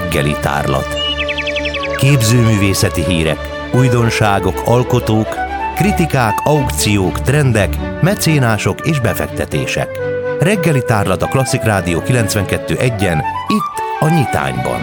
reggeli tárlat. Képzőművészeti hírek, újdonságok, alkotók, kritikák, aukciók, trendek, mecénások és befektetések. Reggeli tárlat a Klasszik Rádió 92.1-en, itt a Nyitányban.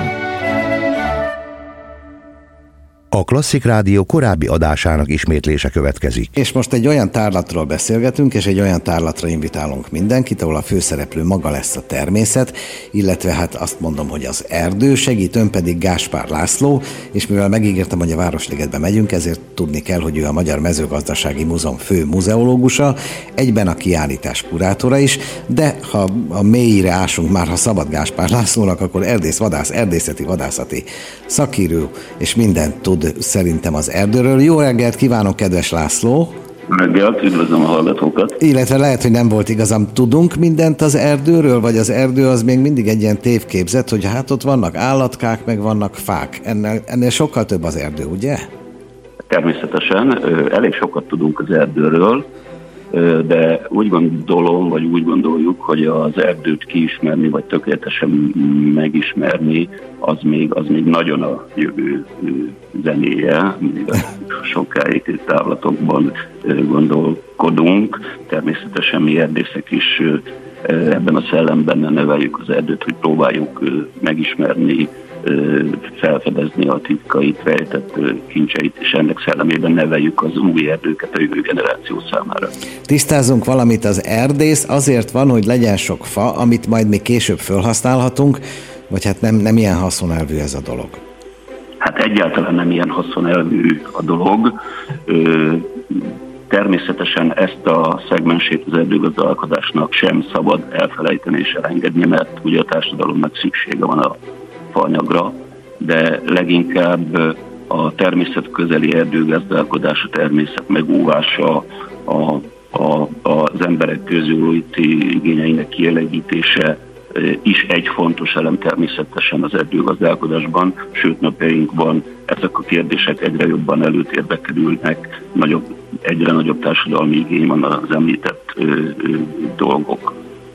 A Klasszik Rádió korábbi adásának ismétlése következik. És most egy olyan tárlatról beszélgetünk, és egy olyan tárlatra invitálunk mindenkit, ahol a főszereplő maga lesz a természet, illetve hát azt mondom, hogy az erdő, segítőn pedig Gáspár László, és mivel megígértem, hogy a Városligetbe megyünk, ezért tudni kell, hogy ő a Magyar Mezőgazdasági Múzeum fő muzeológusa, egyben a kiállítás kurátora is, de ha a mélyére ásunk már, ha szabad Gáspár Lászlónak, akkor erdész, vadász, erdészeti, vadászati szakíró, és mindent tud szerintem az erdőről. Jó reggelt kívánok, kedves László! Reggelt, üdvözlöm a hallgatókat! Illetve lehet, hogy nem volt igazam. Tudunk mindent az erdőről, vagy az erdő az még mindig egy ilyen tévképzet, hogy hát ott vannak állatkák, meg vannak fák. Ennél sokkal több az erdő, ugye? Természetesen. Elég sokat tudunk az erdőről, de úgy gondolom, vagy úgy gondoljuk, hogy az erdőt kiismerni, vagy tökéletesen megismerni, az még nagyon a jövő zenéje, még sokáig távlatokban gondolkodunk. Természetesen mi erdészek is ebben a szellemben neveljük az erdőt, hogy próbáljuk megismerni, felfedezni a titkait, rejtett kincseit, és ennek szellemében neveljük az új erdőket a jövő generáció számára. Tisztázzunk valamit, az erdész azért van, hogy legyen sok fa, amit majd mi később felhasználhatunk, vagy hát nem ilyen haszonelvű ez a dolog? Hát egyáltalán nem ilyen haszonelvű a dolog. Természetesen ezt a szegmensét az erdőgazdálkodásnak sem szabad elfelejteni és elengedni, mert ugye a társadalomnak szüksége van a faanyagra, de leginkább a természet közeli erdőgazdálkodás, a természet megóvása, az emberek közjóléti igényeinek kielégítése is egy fontos elem természetesen az erdőgazdálkodásban, sőt napjainkban ezek a kérdések egyre jobban előtérbe kerülnek, egyre nagyobb társadalmi igény van az említett dolgok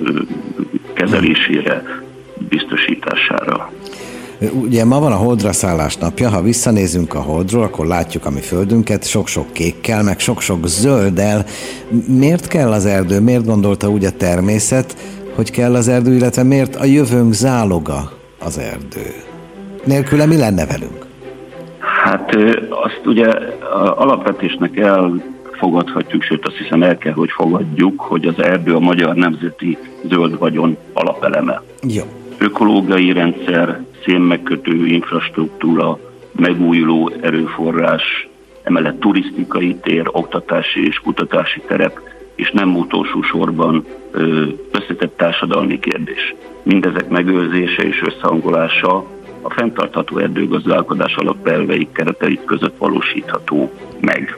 kezelésére, biztosítására. Ugye ma van a Holdra szállás napja, ha visszanézünk a Holdról, akkor látjuk a mi földünket sok-sok kékkel, meg sok-sok zölddel. Miért kell az erdő? Miért gondolta úgy a természet, hogy kell az erdő, illetve miért a jövőnk záloga az erdő? Nélküle mi lenne velünk? Hát azt ugye alapvetésnek elfogadhatjuk, sőt azt hiszem el kell, hogy fogadjuk, hogy az erdő a magyar nemzeti zöld vagyon alapeleme. Jó. Ökológiai rendszer, szénmegkötő infrastruktúra, megújuló erőforrás, emellett turisztikai tér, oktatási és kutatási terep, és nem utolsó sorban összetett társadalmi kérdés. Mindezek megőrzése és összehangolása a fenntartható erdőgazdálkodás alapelvei keretei között valósítható meg.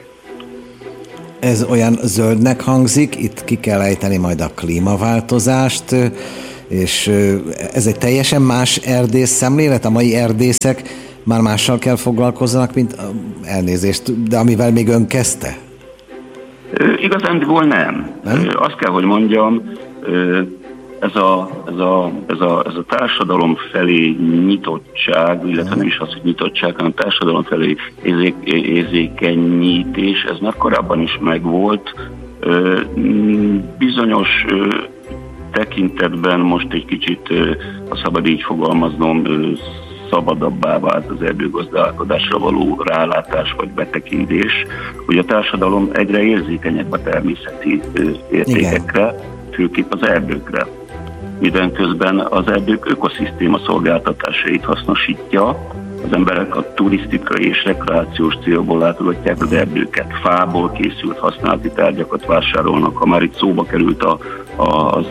Ez olyan zöldnek hangzik, itt ki kell ejteni majd a klímaváltozást, és ez egy teljesen más erdész szemlélet, a mai erdészek már mással kell foglalkozzanak, mint elnézést, de amivel még ön kezdte? Igazándiból nem. Azt kell, hogy mondjam, ez a társadalom felé nyitottság, illetve nem is az, hogy nyitottság, hanem társadalom felé érzékenyítés, ez már korábban is megvolt. Bizonyos tekintetben most egy kicsit, ha szabad így fogalmaznom, szabadabbá vált az erdőgazdálkodásra való rálátás vagy betekintés, hogy a társadalom egyre érzékenyebb a természeti értékekre, főképp az erdőkre. Mindenközben az erdők ökoszisztéma szolgáltatásait hasznosítja, az emberek a turisztikai és rekreációs célból látogatják az erdőket, fából készült használati tárgyakat vásárolnak. Ha már itt szóba került az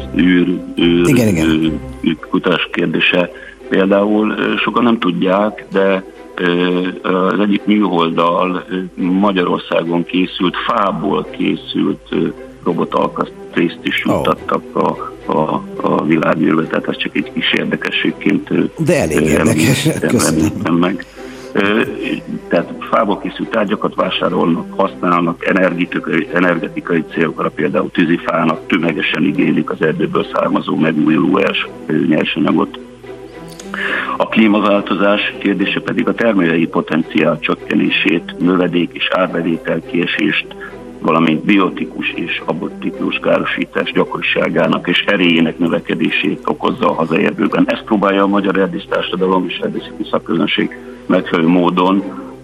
űrkutatás kérdése, például sokan nem tudják, de az egyik műholddal Magyarországon készült, fából készült robotalkatrészt is juttattak a világűrbe, tehát ez csak egy kis érdekességként. De elég érdekes, köszönöm. Meg. Tehát fából készült tárgyakat vásárolnak, használnak energetikai célokra, például tűzifának, tömegesen igénylik az erdőből származó megújuló nyersanyagot. A klímaváltozás kérdése pedig a termelői potenciál csökkenését, növedék és árbevétel kiesést, valamint biotikus és abiotikus károsítás gyakoriságának és erejének növekedését okozza a hazai erdőben. Ezt próbálja a magyar erdésztársadalom és erdészeti szakközönség megfelelő módon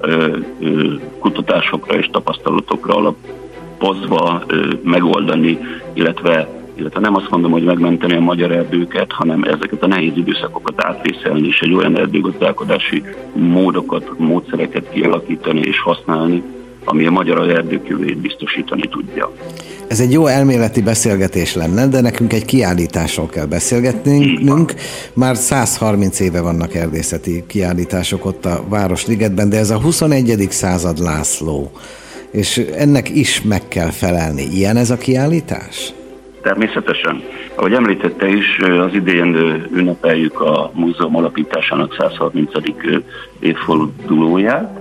kutatásokra és tapasztalatokra alapozva megoldani, illetve nem azt mondom, hogy megmenteni a magyar erdőket, hanem ezeket a nehéz időszakokat átvészelni, és egy olyan erdőgazdálkodási módokat, módszereket kialakítani és használni, ami a magyar erdők jövőjét biztosítani tudja. Ez egy jó elméleti beszélgetés lenne, de nekünk egy kiállításról kell beszélgetnünk. Már 130 éve vannak erdészeti kiállítások ott a Városligetben, de ez a 21. század László, és ennek is meg kell felelni. Ilyen ez a kiállítás? Természetesen. Ahogy említette is, az idén ünnepeljük a múzeum alapításának 130. évfordulóját.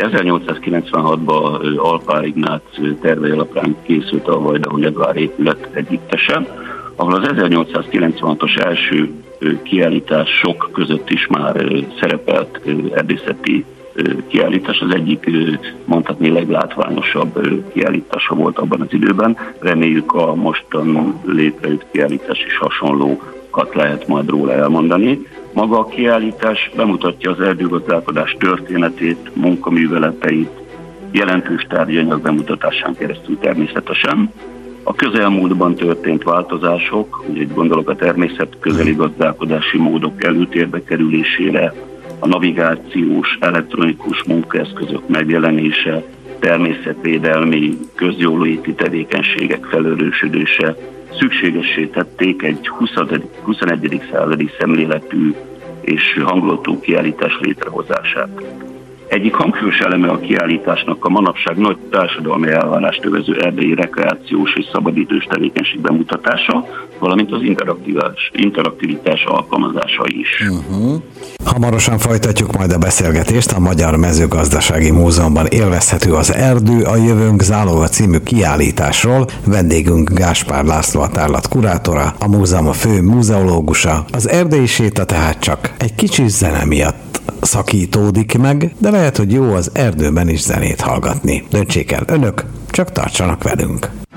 1896-ban Alpár Ignác tervei alapján készült a Vajdahunyadvár épület együttese, ahol az 1896-os első kiállítások között is már szerepelt erdészeti kiállítás. Az egyik mondhatni leglátványosabb kiállítása volt abban az időben. Reméljük a mostan létrejött kiállítás is hasonlókat lehet majd róla elmondani. Maga a kiállítás bemutatja az erdőgazdálkodás történetét, munkaműveleteit, jelentős tárgyanyag bemutatásán keresztül természetesen. A közelmúltban történt változások, ugye gondolok a természetközeli gazdálkodási módok előtérbe kerülésére, a navigációs, elektronikus munkaeszközök megjelenése, természetvédelmi, közjóléti tevékenységek felerősödése szükségessé tették egy 21. századi szemléletű és hangulatú kiállítás létrehozását. Egyik hangsúlyos eleme a kiállításnak a manapság nagy társadalmi elvárást övező erdei rekreációs és szabadidős tevékenység bemutatása, valamint az interaktivitás alkalmazása is. Hamarosan folytatjuk majd a beszélgetést. A Magyar Mezőgazdasági Múzeumban élvezhető az Erdő a jövőnk záloga című kiállításról. Vendégünk Gáspár László, a tárlat kurátora, a múzeum a fő múzeológusa. Az erdei séta tehát csak egy kicsi zene miatt szakítódik meg, de lehet, hogy jó az erdőben is zenét hallgatni. Döntsék el önök, csak tartsanak velünk!